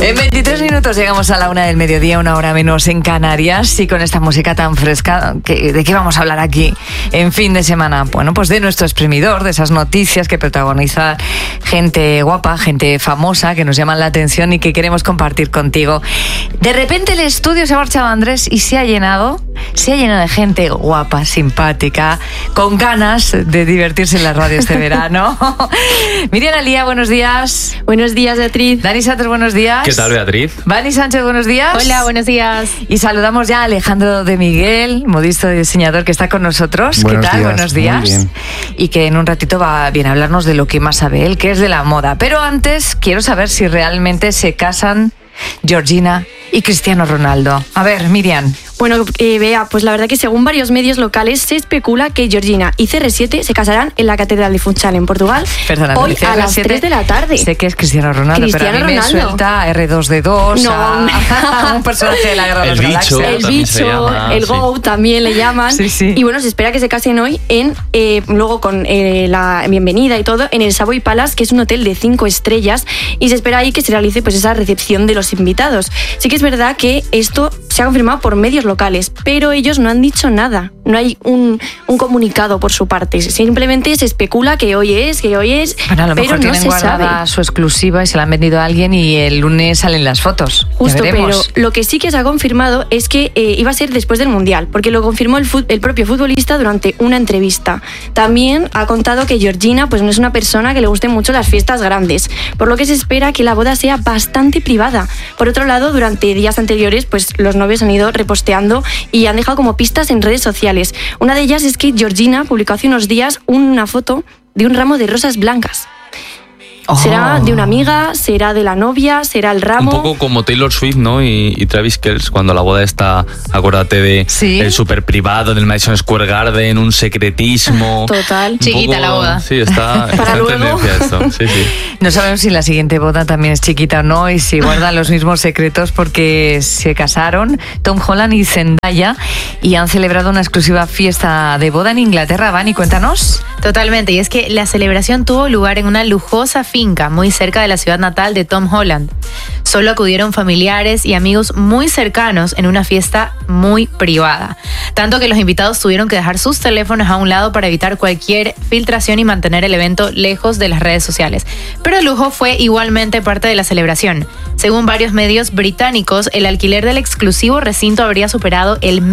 En 23 minutos llegamos a la 1 del mediodía, 1 hora menos en Canarias, y con esta música tan fresca, ¿de qué vamos a hablar aquí en fin de semana? Bueno, pues de nuestro exprimidor, de esas noticias que protagoniza gente guapa, gente famosa, que nos llaman la atención y que queremos compartir contigo. De repente el estudio se ha marchado, Andrés, y se ha llenado de gente guapa, simpática, con ganas de divertirse en la radio este verano. Miriam Alía, buenos días. Buenos días, Beatriz. Dani Santos, buenos días. ¿Qué tal, Beatriz? Vani Sánchez, buenos días. Hola, buenos días. Y saludamos ya a Alejandro de Miguel, modisto y diseñador, que está con nosotros. Buenos ¿Qué tal? días. Buenos días. Muy bien. Y que en un ratito viene a hablarnos de lo que más sabe él, que es de la moda. Pero antes quiero saber si realmente se casan Georgina y Cristiano Ronaldo. A ver, Miriam. Bueno, Bea, pues la verdad que según varios medios locales se especula que Georgina y CR7 se casarán en la Catedral de Funchal, en Portugal, Perdona, hoy a las 3 de la tarde. Sé que es Cristiano Ronaldo, Cristiano pero a mí Ronaldo. me suelta R2D2 No. a un personaje de la Guerra de El las bicho. Galaxias. El También se bicho, llama, el sí. GO también le llaman. Sí, sí. Y bueno, se espera que se casen hoy luego con la bienvenida y todo en el Savoy Palace, que es un hotel de 5 estrellas, y se espera ahí que se realice pues esa recepción de los invitados. Sí que es verdad que esto se ha confirmado por medios locales, pero ellos no han dicho nada. No hay un comunicado por su parte. Simplemente se especula que hoy es, Bueno, a lo pero mejor no tienen se guardada sabe. su exclusiva y se la han vendido a alguien y el lunes salen las fotos. Ya Justo, pero veremos. lo que sí que se ha confirmado es que iba a ser después del Mundial, porque lo confirmó el propio futbolista durante una entrevista. También ha contado que Georgina pues no es una persona que le gusten mucho las fiestas grandes, por lo que se espera que la boda sea bastante privada. Por otro lado, durante días anteriores, pues los novios han ido reposteando y han dejado como pistas en redes sociales. Una de ellas es que Georgina publicó hace unos días una foto de un ramo de rosas blancas. Oh. ¿Será de una amiga? ¿Será de la novia? ¿Será el ramo? Un poco como Taylor Swift, ¿no? Y Travis Kelce, cuando la boda está, acuérdate de Sí. el súper privado del Madison Square Garden, un secretismo. Total. Un Chiquita poco- la boda. Sí, está en luego. tendencia esto. Sí, sí. No sabemos si la siguiente boda también es chiquita o no y si guardan los mismos secretos, porque se casaron Tom Holland y Zendaya y han celebrado una exclusiva fiesta de boda en Inglaterra. Vani, cuéntanos. Totalmente, y es que la celebración tuvo lugar en una lujosa finca muy cerca de la ciudad natal de Tom Holland. Solo acudieron familiares y amigos muy cercanos en una fiesta muy privada. Tanto que los invitados tuvieron que dejar sus teléfonos a un lado para evitar cualquier filtración y mantener el evento lejos de las redes sociales. Pero el lujo fue igualmente parte de la celebración. Según varios medios británicos, el alquiler del exclusivo recinto habría superado el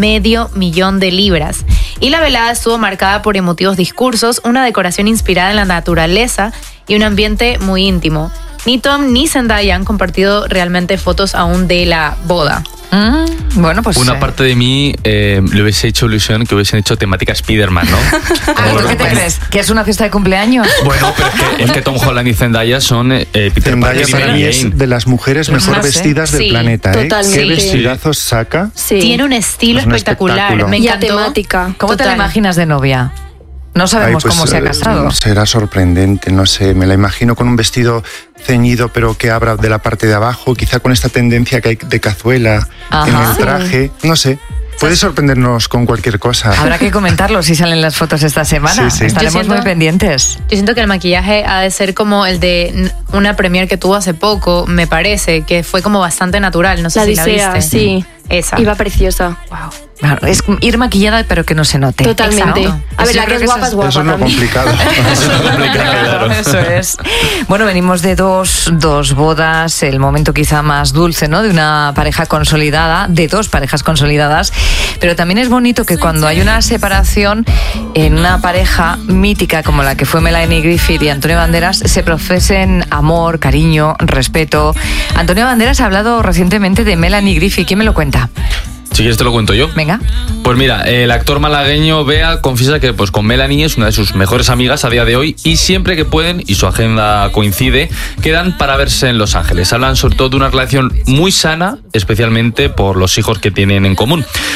$500,000 y la velada estuvo marcada por emotivos discursos, una decoración inspirada en la naturaleza y un ambiente muy íntimo. Ni Tom ni Zendaya han compartido realmente fotos aún de la boda. Bueno, pues Una parte de mí le hubiese hecho ilusión que hubiesen hecho temática Spider-Man, ¿no? Ah, ¿por qué te crees? ¿Que es una fiesta de cumpleaños? Bueno, pero es que Tom Holland y Zendaya son Peter Zendaya Parker y para Mary mí Jane. es de las mujeres Pues mejor no sé. vestidas del Sí, planeta, ¿eh? totalmente. Qué vestidazos saca. Sí. Tiene un estilo Es un espectacular. espectáculo. Me Y a encantó. temática. ¿Cómo te la Total. imaginas de novia? No sabemos Ay, pues, cómo se ha casado. Será sorprendente, no sé. Me la imagino con un vestido ceñido, pero que abra de la parte de abajo, quizá con esta tendencia que hay de cazuela en Ajá. el traje. No sé. Puede sorprendernos con cualquier cosa. Habrá que comentarlo si salen las fotos esta semana. Sí, sí. Estaremos Yo siento- muy pendientes. Yo siento que el maquillaje ha de ser como el de una premiere que tuvo hace poco, me parece, que fue como bastante natural. No sé La si la Odisea, viste. sí. Esa. Iba preciosa. Wow. Claro, es ir maquillada pero que no se note. Totalmente. Exacto. A ver, Yo la creo que es guapa es guapa Eso es lo también. complicado. Eso es lo complicado, claro. Eso es. Bueno, venimos de dos bodas, el momento quizá más dulce, ¿no? De una pareja consolidada, de dos parejas consolidadas, pero también es bonito que cuando hay una separación en una pareja mítica como la que fue Melanie Griffith y Antonio Banderas, se profesen amor, cariño, respeto. Antonio Banderas ha hablado recientemente de Melanie Griffith. ¿Quién me lo cuenta? Si quieres te lo cuento yo. Venga. Pues mira, el actor malagueño Bea confiesa que pues con Melanie es una de sus mejores amigas a día de hoy y siempre que pueden, y su agenda coincide, quedan para verse en Los Ángeles. Hablan sobre todo de una relación muy sana, especialmente por los hijos que tienen en común.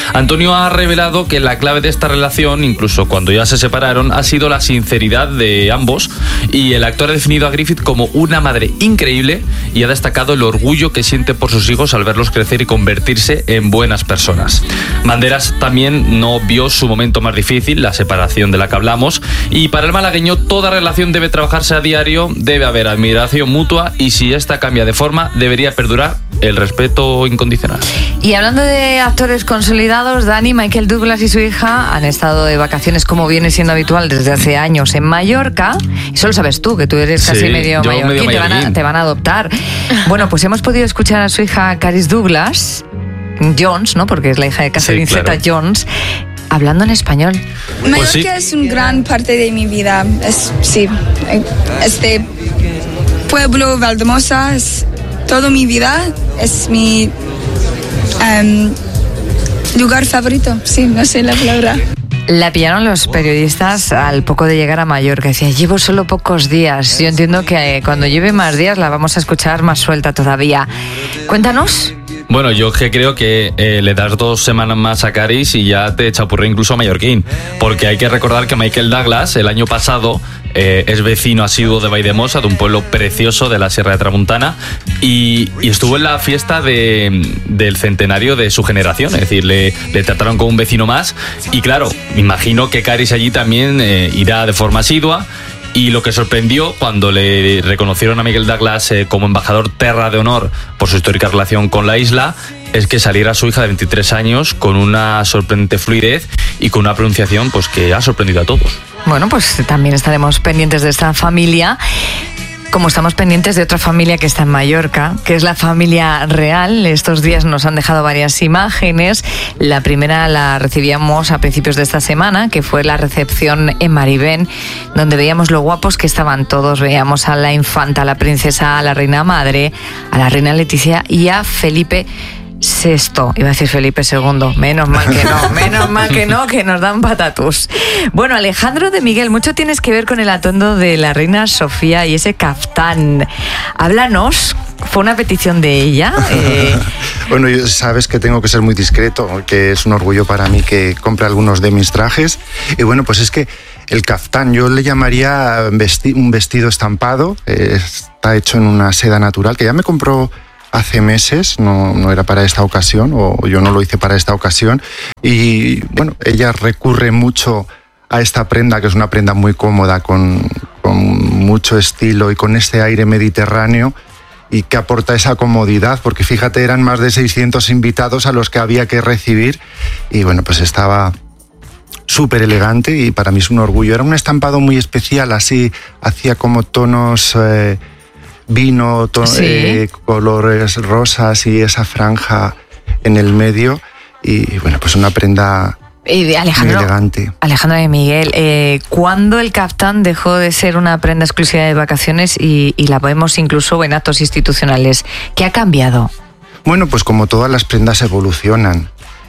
Antonio ha revelado que la clave de esta relación, incluso cuando ya se separaron, ha sido la sinceridad de ambos, y el actor ha definido a Griffith como una madre increíble y ha destacado el orgullo que siente por sus hijos al verlos crecer y convertirse en buenas personas. Banderas también no vio su momento más difícil, la separación de la que hablamos, y para el malagueño toda relación debe trabajarse a diario, debe haber admiración mutua y si esta cambia de forma debería perdurar el respeto incondicional. Y hablando de actores consolidados, Dani, Michael Douglas y su hija han estado de vacaciones, como viene siendo habitual desde hace años, en Mallorca. Y solo sabes tú, que tú eres casi medio mallorquín, te van a adoptar. Bueno, pues hemos podido escuchar a su hija Caris Douglas Jones, ¿no? Porque es la hija de Catherine Zeta-Jones, hablando en español. Mallorca es una gran parte de mi vida. Este pueblo, Valdemosa, es toda mi vida. Es mi lugar favorito. Sí, no sé la palabra. La pillaron los periodistas al poco de llegar a Mallorca. Decía, llevo solo pocos días. Yo entiendo que cuando lleve más días la vamos a escuchar más suelta todavía. Cuéntanos. Bueno, yo creo que le das 2 semanas más a Caris y ya te chapurré incluso a mallorquín, porque hay que recordar que Michael Douglas el año pasado es vecino asiduo de Valldemossa, de un pueblo precioso de la Sierra de Tramuntana, y estuvo en la fiesta del centenario de su generación, es decir, le trataron como un vecino más, y claro, me imagino que Caris allí también irá de forma asidua. Y lo que sorprendió cuando le reconocieron a Michael Douglas como embajador terra de honor por su histórica relación con la isla es que saliera su hija de 23 años con una sorprendente fluidez y con una pronunciación pues que ha sorprendido a todos. Bueno, pues también estaremos pendientes de esta familia, como estamos pendientes de otra familia que está en Mallorca, que es la familia real. Estos días nos han dejado varias imágenes. La primera la recibíamos a principios de esta semana, que fue la recepción en Maribén, donde veíamos lo guapos que estaban todos. Veíamos a la infanta, a la princesa, a la reina madre, a la reina Leticia y a Felipe VI, iba a decir Felipe II, menos mal que no, que nos dan patatús. Bueno, Alejandro de Miguel, mucho tienes que ver con el atuendo de la reina Sofía y ese caftán. Háblanos, ¿fue una petición de ella? Bueno, sabes que tengo que ser muy discreto, que es un orgullo para mí que compre algunos de mis trajes. Y bueno, pues es que el caftán, yo le llamaría un vestido estampado, está hecho en una seda natural, que ya me compró hace meses, no era para esta ocasión, o yo no lo hice para esta ocasión, y bueno, ella recurre mucho a esta prenda, que es una prenda muy cómoda, con mucho estilo y con este aire mediterráneo, y que aporta esa comodidad, porque fíjate, eran más de 600 invitados a los que había que recibir, y bueno, pues estaba súper elegante, y para mí es un orgullo. Era un estampado muy especial, así, hacía como tonos vino, colores rosas y esa franja en el medio, y bueno, pues una prenda muy elegante. Alejandro de Miguel, ¿cuándo el caftán dejó de ser una prenda exclusiva de vacaciones y la vemos incluso en actos institucionales? ¿Qué ha cambiado? Bueno, pues como todas las prendas evolucionan.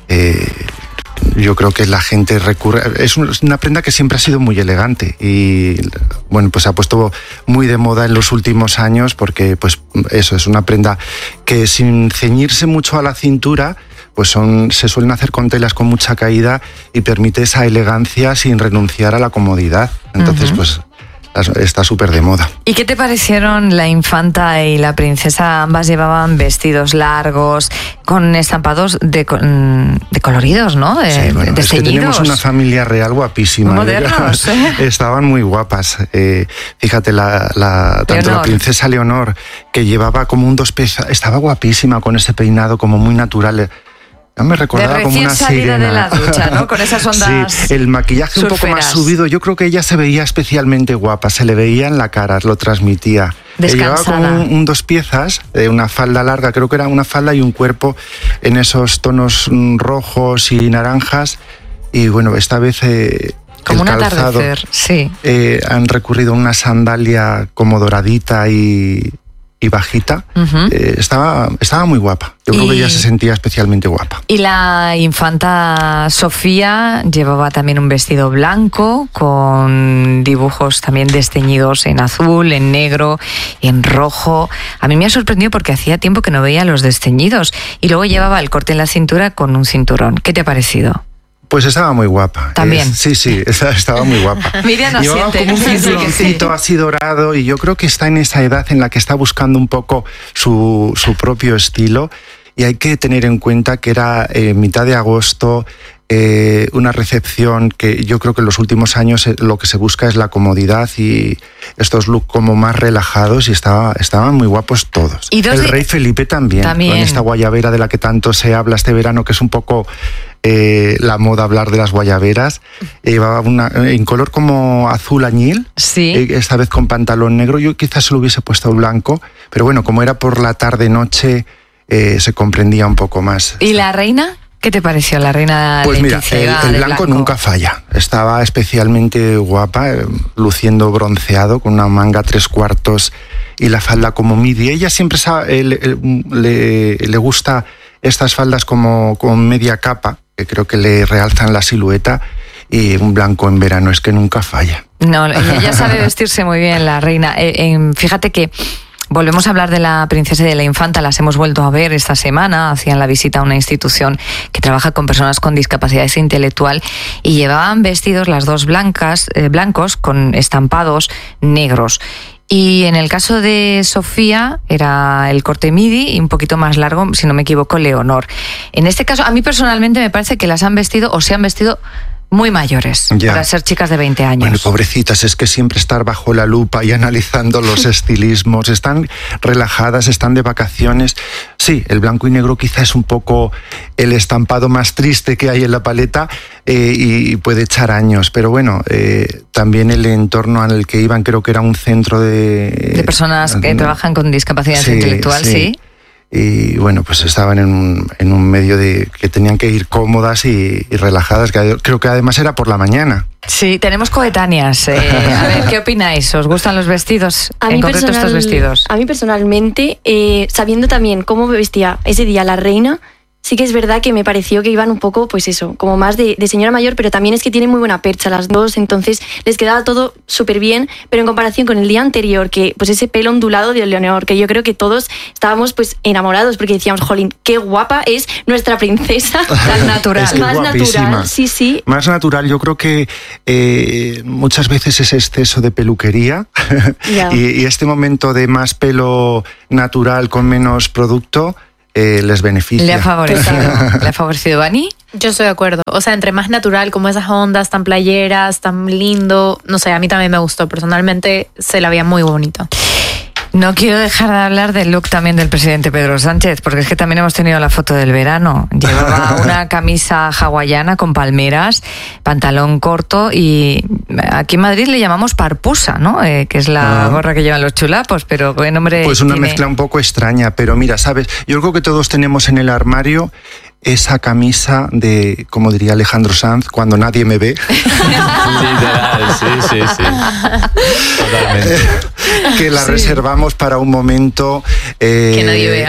Yo creo que la gente recurre... Es una prenda que siempre ha sido muy elegante y, bueno, pues se ha puesto muy de moda en los últimos años porque, pues, eso, es una prenda que sin ceñirse mucho a la cintura, pues se suelen hacer con telas con mucha caída y permite esa elegancia sin renunciar a la comodidad. Entonces, pues, está súper de moda. ¿Y qué te parecieron la infanta y la princesa? Ambas llevaban vestidos largos, con estampados de coloridos, ¿no? Sí, bueno, es que tenemos una familia real guapísima. Modernos, Estaban muy guapas. Fíjate, tanto la princesa Leonor, que llevaba como un 2 piezas, estaba guapísima con ese peinado como muy natural. Me recordaba como una sirena. De la ducha, ¿no? Con esas ondas. Sí, el maquillaje surferas. Un poco más subido. Yo creo que ella se veía especialmente guapa. Se le veía en la cara, lo transmitía. Descansada. Llevaba como un 2 piezas, una falda larga. Creo que era una falda y un cuerpo en esos tonos rojos y naranjas. Y bueno, esta vez como un atardecer, sí. Han recurrido a una sandalia como doradita y y bajita. Estaba muy guapa. Yo creo que ella se sentía especialmente guapa. Y la infanta Sofía llevaba también un vestido blanco con dibujos también desteñidos en azul, en negro, en rojo. A mí me ha sorprendido porque hacía tiempo que no veía los desteñidos. Y luego llevaba el corte en la cintura con un cinturón. ¿Qué te ha parecido? Pues estaba muy guapa. También. Sí, estaba muy guapa. Miriam llevaba asiente. como un cinturoncito así dorado y yo creo que está en esa edad en la que está buscando un poco su propio estilo y hay que tener en cuenta que era mitad de agosto, una recepción que yo creo que en los últimos años lo que se busca es la comodidad y estos looks como más relajados y estaban muy guapos todos. ¿Y el rey Felipe también, con esta guayabera de la que tanto se habla este verano, que es un poco la moda hablar de las guayaberas. Llevaba una en color como azul añil, sí. Esta vez con pantalón negro. Yo quizás se lo hubiese puesto blanco, pero bueno, como era por la tarde-noche, se comprendía un poco más. ¿Y la reina? ¿Qué te pareció la reina? Pues Leticia? Mira, el blanco nunca falla. Estaba especialmente guapa, luciendo bronceado, con una manga 3/4 y la falda como midi. Ella siempre le gusta estas faldas como con media capa, que creo que le realzan la silueta, y un blanco en verano es que nunca falla. No, ella sabe vestirse muy bien, la reina. Fíjate que volvemos a hablar de la princesa y de la infanta, las hemos vuelto a ver esta semana, hacían la visita a una institución que trabaja con personas con discapacidad intelectual y llevaban vestidos las dos blancos con estampados negros. Y en el caso de Sofía era el corte midi y un poquito más largo, si no me equivoco, Leonor. En este caso, a mí personalmente me parece que las han vestido o se han vestido muy mayores, para ser chicas de 20 años. Bueno, pobrecitas, es que siempre estar bajo la lupa y analizando los estilismos, están relajadas, están de vacaciones. Sí, el blanco y negro quizá es un poco el estampado más triste que hay en la paleta y puede echar años, pero bueno, también el entorno al que iban creo que era un centro de personas que trabajan con discapacidad intelectual, sí. Y bueno, pues estaban en un medio de que tenían que ir cómodas y relajadas, que creo que además era por la mañana. Sí, tenemos coetáneas. A ver, ¿qué opináis? ¿Os gustan los vestidos? En concreto estos vestidos. A mí personalmente, sabiendo también cómo vestía ese día la reina, sí que es verdad que me pareció que iban un poco, pues eso, como más de señora mayor, pero también es que tienen muy buena percha las dos, entonces les quedaba todo súper bien, pero en comparación con el día anterior, que pues ese pelo ondulado de Leonor, que yo creo que todos estábamos pues enamorados, porque decíamos, jolín, qué guapa es nuestra princesa, tan natural. Es que más guapísima. Natural, sí. Más natural, yo creo que muchas veces ese exceso de peluquería y este momento de más pelo natural con menos producto, les beneficia. ¿Le ha favorecido, Vani? Yo estoy de acuerdo. O sea, entre más natural, como esas ondas tan playeras, tan lindo, no sé, a mí también me gustó. Personalmente se la veía muy bonito. No quiero dejar de hablar del look también del presidente Pedro Sánchez, porque es que también hemos tenido la foto del verano. Llevaba una camisa hawaiana con palmeras, pantalón corto y aquí en Madrid le llamamos parpusa, ¿no? Que es la gorra que llevan los chulapos, pero ¿qué nombre Pues una tiene? mezcla un poco extraña, pero mira, ¿sabes? Yo creo que todos tenemos en el armario esa camisa de, como diría Alejandro Sanz, cuando nadie me ve. Literal, sí. Totalmente. Que la reservamos para un momento... que nadie vea.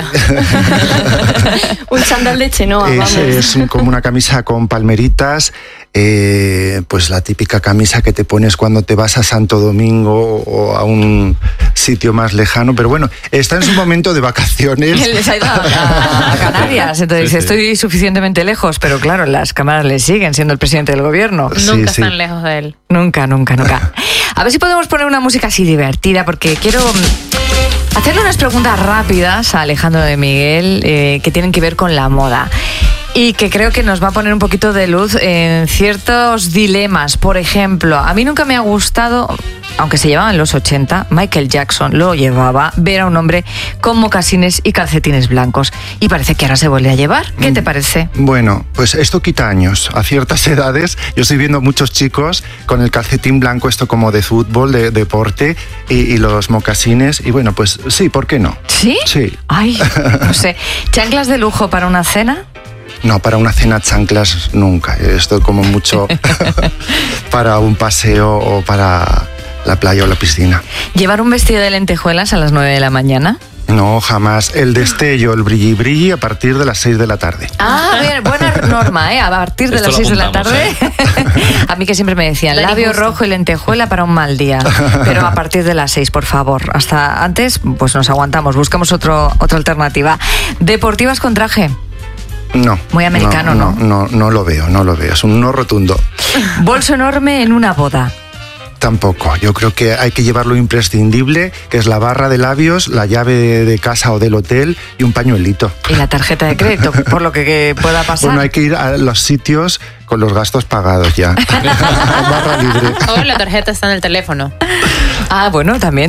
Un chándal de Chenoa, vamos. Es como una camisa con palmeritas, pues la típica camisa que te pones cuando te vas a Santo Domingo o a un sitio más lejano, pero bueno, está en su momento de vacaciones. Él les ha ido a Canarias, entonces Sí. estoy suficientemente lejos, pero claro, las cámaras le siguen siendo el presidente del gobierno. Nunca Sí. están lejos de él. Nunca. A ver si podemos poner una música así divertida, porque quiero hacerle unas preguntas rápidas a Alejandro de Miguel que tienen que ver con la moda. Y que creo que nos va a poner un poquito de luz en ciertos dilemas. Por ejemplo, a mí nunca me ha gustado, aunque se llevaba en los 80, Michael Jackson lo llevaba, ver a un hombre con mocasines y calcetines blancos. Y parece que ahora se vuelve a llevar. ¿Qué te parece? Bueno, pues esto quita años. A ciertas edades, yo estoy viendo muchos chicos con el calcetín blanco, esto como de fútbol, de deporte, y los mocasines. Y bueno, pues sí, ¿por qué no? ¿Sí? Sí. Ay, no sé. ¿Chanclas de lujo para una cena? No, para una cena chanclas nunca. Esto como mucho para un paseo o para la playa o la piscina. ¿Llevar un vestido de lentejuelas a las 9 de la mañana? No, jamás. El destello, el brilli a partir de las 6 de la tarde. Ah, bien, buena norma, ¿eh? A partir de Esto las lo 6 de la apuntamos, tarde. A mí que siempre me decían, Lo labio justo. rojo y lentejuela para un mal día. Pero a partir de las 6, por favor. Hasta antes, pues nos aguantamos, buscamos otra alternativa. Deportivas con traje. No. Muy americano, ¿no? No lo veo. Es un no rotundo. Bolso enorme en una boda. Tampoco. Yo creo que hay que llevar lo imprescindible, que es la barra de labios, la llave de casa o del hotel y un pañuelito. Y la tarjeta de crédito, por lo que pueda pasar. Bueno, hay que ir a los sitios con los gastos pagados ya. Barra libre. O la tarjeta está en el teléfono. Ah, bueno, también.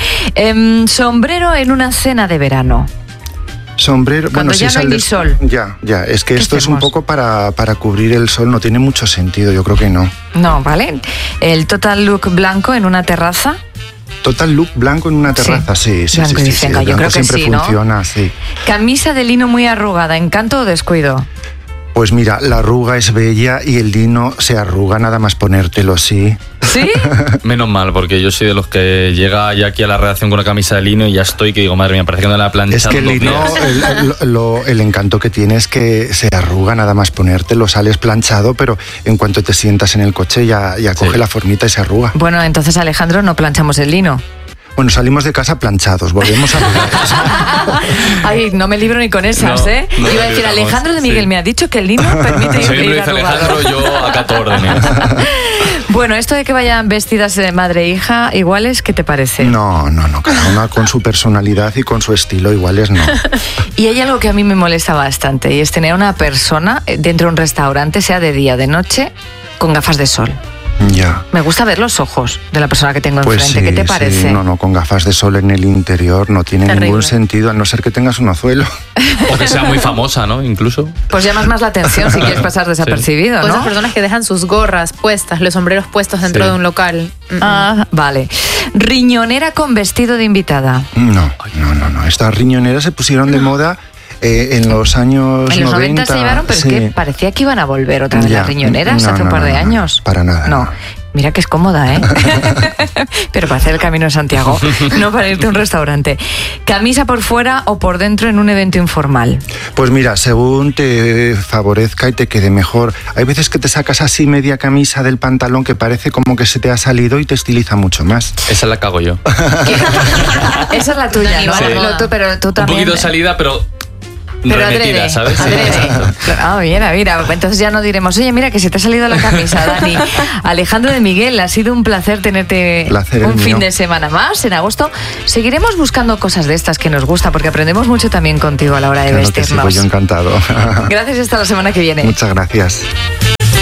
Sombrero en una cena de verano. Sombrero, Cuando ya no hay ni sol. Ya, es que ¿Qué esto es un hacemos? poco para cubrir el sol, no tiene mucho sentido, yo creo que no. No, ¿vale? El total look blanco en una terraza. Total look blanco en una terraza, sí. Blanco y vicenca, el yo blanco creo que siempre sí, ¿no? funciona, sí. Camisa de lino muy arrugada, ¿encanto o descuido? Pues mira, la arruga es bella y el lino se arruga nada más ponértelo, sí. ¿Sí? Menos mal, porque yo soy de los que llega ya aquí a la redacción con una camisa de lino y ya estoy que digo, madre mía, parece que no la he planchado. Es que el 2 lino, días. el encanto que tiene es que se arruga nada más ponértelo, sales planchado, pero en cuanto te sientas en el coche ya coge Sí. la formita y se arruga. Bueno, entonces, Alejandro, no planchamos el lino. Bueno, salimos de casa planchados, volvemos a arrugar. Ay, no me libro ni con esas, No, ¿eh? no Iba a lo decir, libramos, Alejandro de Miguel sí. me ha dicho que el lino permite Si ir lo dice arrugado. Alejandro, yo acato órdenes. Bueno, esto de que vayan vestidas de madre e hija iguales, ¿qué te parece? No, cada una con su personalidad y con su estilo, iguales no. Y hay algo que a mí me molesta bastante y es tener a una persona dentro de un restaurante, sea de día, de noche, con gafas de sol. Ya. Me gusta ver los ojos de la persona que tengo Pues enfrente. sí, ¿Qué te parece? sí, no, con gafas de sol en el interior no tiene Terrible. ningún sentido, a no ser que tengas un ozuelo. O que sea muy famosa, ¿no? Incluso. Pues llamas más la atención si quieres pasar desapercibido, O esas ¿no? personas que dejan sus gorras puestas, los sombreros puestos dentro Sí. de un local. Ah, vale. Riñonera con vestido de invitada. No. Estas riñoneras se pusieron de moda en los años En los 90 se llevaron, pero sí. es que parecía que iban a volver otra vez Ya. las riñoneras No, hace un no, par de no, años. para nada, No. no. Mira que es cómoda, ¿eh? Pero para hacer el Camino de Santiago, no para irte a un restaurante. ¿Camisa por fuera o por dentro en un evento informal? Pues mira, según te favorezca y te quede mejor. Hay veces que te sacas así media camisa del pantalón que parece como que se te ha salido y te estiliza mucho más. Esa la cago yo. Esa es la tuya, ¿no? Sí. Pero tú Un también. poquito de salida, pero remetida, adrede, ¿sabes? Sí, adrede. exacto. Ah, mira. Entonces ya no diremos, oye, mira que se te ha salido la camisa, Dani. Alejandro de Miguel, ha sido un placer tenerte Placer el un fin mío. de semana más en agosto. Seguiremos buscando cosas de estas que nos gusta porque aprendemos mucho también contigo a la hora de Claro que sí, vestirnos. pues yo encantado. Gracias y hasta la semana que viene. Muchas gracias.